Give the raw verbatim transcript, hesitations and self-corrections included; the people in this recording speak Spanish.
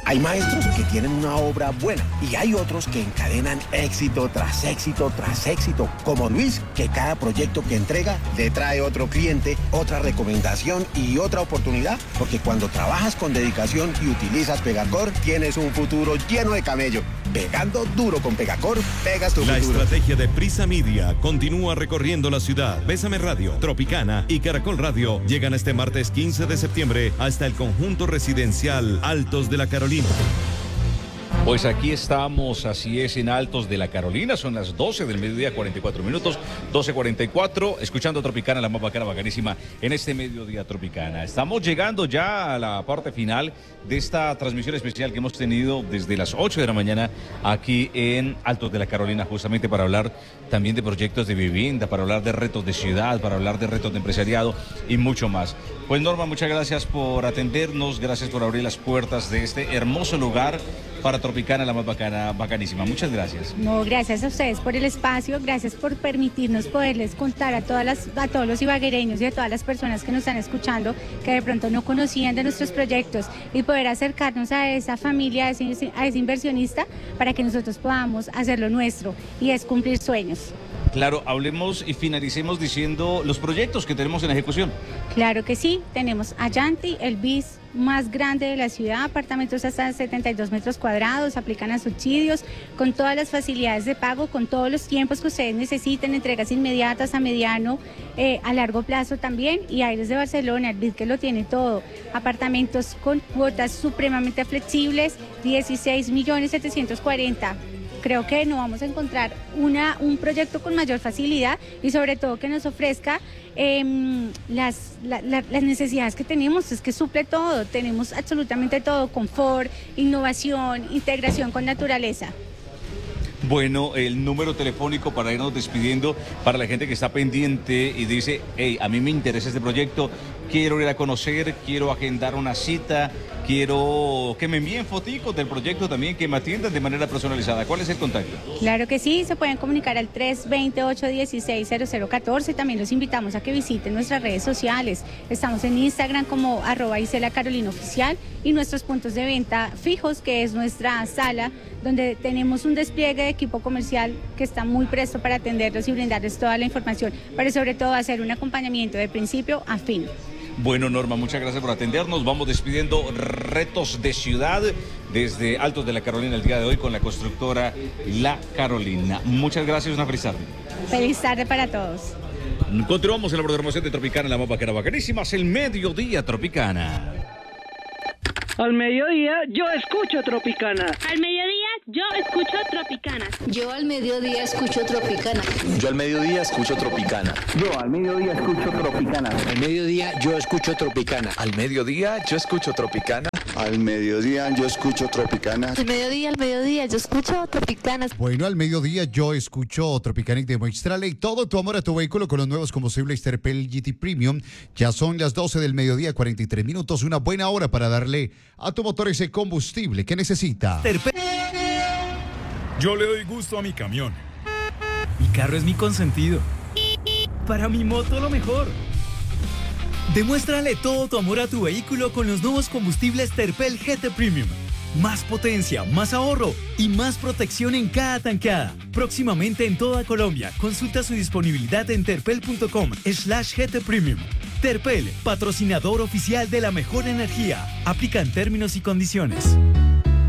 Hay maestros que tienen una obra buena y hay otros que encadenan éxito tras éxito tras éxito, como Luis, que cada proyecto que entrega le trae otro cliente, otra recomendación y otra oportunidad, porque cuando trabajas con dedicación y utilizas Pegacor, tienes un futuro lleno de camello. Pegando duro con Pegacor, pegas tu La futuro. La estrategia de Prisa Media continúa recorriendo la ciudad. Bésame Radio, Tropicana y Caracol Radio llegan este martes quince de septiembre hasta el conjunto residencial Altos de la Carolina. Pues aquí estamos, así es, en Altos de la Carolina, son las doce del mediodía, cuarenta y cuatro minutos, doce cuarenta y cuatro, escuchando Tropicana, la más bacana, bacanísima, en este mediodía Tropicana. Estamos llegando ya a la parte final de esta transmisión especial que hemos tenido desde las ocho de la mañana aquí en Altos de la Carolina, justamente para hablar también de proyectos de vivienda, para hablar de retos de ciudad, para hablar de retos de empresariado y mucho más. Pues Norma, muchas gracias por atendernos, gracias por abrir las puertas de este hermoso lugar para Tropicana, la más bacana, bacanísima. Muchas gracias. No, gracias a ustedes por el espacio, gracias por permitirnos poderles contar a todas las, a todos los ibaguereños y a todas las personas que nos están escuchando que de pronto no conocían de nuestros proyectos y poder acercarnos a esa familia, a ese, a ese inversionista para que nosotros podamos hacer lo nuestro y es cumplir sueños. Claro, hablemos y finalicemos diciendo los proyectos que tenemos en ejecución. Claro que sí, tenemos Allanti, el bis más grande de la ciudad, apartamentos hasta setenta y dos metros cuadrados, aplican a subsidios, con todas las facilidades de pago, con todos los tiempos que ustedes necesiten, entregas inmediatas a mediano, eh, a largo plazo también, y Aires de Barcelona, el B I D que lo tiene todo, apartamentos con cuotas supremamente flexibles, dieciséis millones setecientos cuarenta. Creo que no vamos a encontrar una, un proyecto con mayor facilidad y sobre todo que nos ofrezca eh, las, la, la, las necesidades que tenemos, es que suple todo, tenemos absolutamente todo, confort, innovación, integración con naturaleza. Bueno, el número telefónico para irnos despidiendo para la gente que está pendiente y dice, hey, a mí me interesa este proyecto, quiero ir a conocer, quiero agendar una cita, quiero que me envíen foticos del proyecto también, que me atiendan de manera personalizada. ¿Cuál es el contacto? Claro que sí, se pueden comunicar al tres dos cero, ocho uno seis, cero cero uno cuatro. También los invitamos a que visiten nuestras redes sociales. Estamos en Instagram como arroba Isela Carolina Oficial y nuestros puntos de venta fijos, que es nuestra sala, donde tenemos un despliegue de equipo comercial que está muy presto para atenderlos y brindarles toda la información, pero sobre todo hacer un acompañamiento de principio a fin. Bueno, Norma, muchas gracias por atendernos. Vamos despidiendo retos de ciudad desde Altos de la Carolina el día de hoy con la constructora La Carolina. Muchas gracias, una feliz tarde. Feliz tarde para todos. Continuamos en la programación de Tropicana, la más bacana, bacanísima, es el mediodía Tropicana. Al mediodía yo escucho Tropicana. Al mediodía yo escucho Tropicana. Yo al mediodía escucho Tropicana. Yo al mediodía escucho Tropicana. Yo al mediodía escucho Tropicana. Al mediodía yo escucho Tropicana. Al mediodía yo escucho Tropicana. Al mediodía yo escucho Tropicana. Al mediodía, al mediodía yo escucho Tropicana. Bueno, al mediodía yo escucho Tropicana y demuéstrale todo tu amor a tu vehículo con los nuevos combustibles Terpel G T Premium. Ya son las doce del mediodía, cuarenta y tres minutos, una buena hora para darle a tu motor ese combustible que necesita. Terpel. Yo le doy gusto a mi camión. Mi carro es mi consentido. Para mi moto lo mejor. Demuéstrale todo tu amor a tu vehículo con los nuevos combustibles Terpel G T Premium. Más potencia, más ahorro y más protección en cada tanqueada. Próximamente en toda Colombia. Consulta su disponibilidad en terpel.com slash GT Premium. Terpel, patrocinador oficial de la mejor energía. Aplican términos y condiciones.